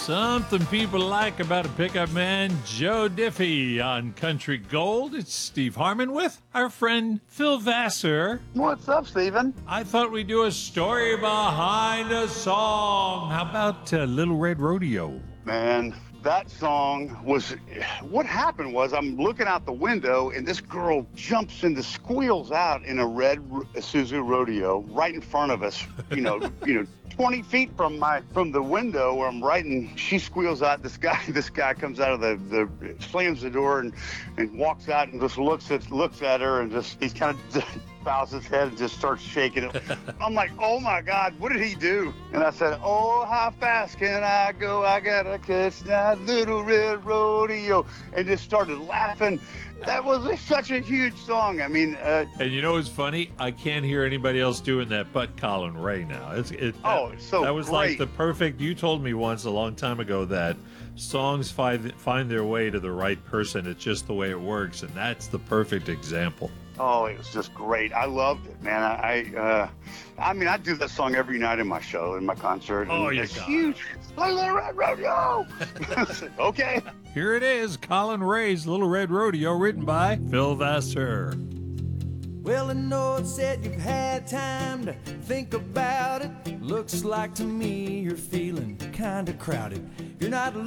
Something people like about a pickup man, Joe Diffie on Country Gold. It's Steve Harmon with our friend Phil Vassar. What's up, Steven? I thought we'd do a story behind a song. How about Little Red Rodeo? Man, that song was, what happened was I'm looking out the window and this girl jumps and squeals out in a red Isuzu Rodeo right in front of us, 20 feet from the window where I'm writing. She squeals out. This guy comes out of the slams the door and walks out and just looks at her and he's kind of bows his head and just starts shaking it. I'm like, oh my God, what did he do? And I said, oh, how fast can I go? I gotta catch that little red rodeo. And just started laughing. That was such a huge song. I mean, and you know what's funny? I can't hear anybody else doing that but Colin Ray now. It's so that was great. Like the perfect. You told me once a long time ago that songs find their way to the right person. It's just the way it works, and that's the perfect example. Oh, it was just great. I loved it, man. I do that song every night in my show, in my concert. Oh, it's huge. Little Red Rodeo. Okay. Here it is, Colin Ray's Little Red Rodeo, written by Phil Vassar. Well, I know it said you've had time to think about it. Looks like to me you're feeling kind of crowded. You're not